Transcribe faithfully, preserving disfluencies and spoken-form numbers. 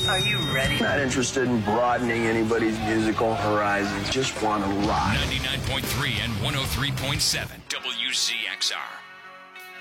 Are you ready? Not interested in broadening anybody's musical horizons. Just want to rock. ninety-nine point three and one oh three point seven W Z X R.